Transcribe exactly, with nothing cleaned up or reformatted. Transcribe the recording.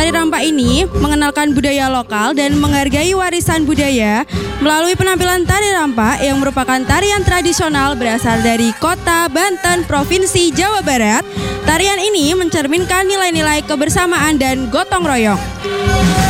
Tari Rampak ini mengenalkan budaya lokal dan menghargai warisan budaya melalui penampilan tari rampak yang merupakan tarian tradisional berasal dari kota Banten, Provinsi Jawa Barat. Tarian ini mencerminkan nilai-nilai kebersamaan dan gotong royong.